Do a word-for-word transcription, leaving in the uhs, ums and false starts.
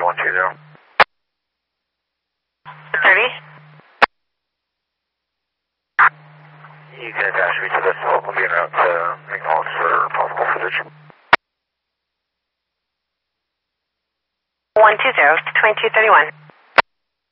one two zero. thirty. You guys asked me to this, we'll be out to McDonald's for possible footage. one two zero, twenty-two thirty-one.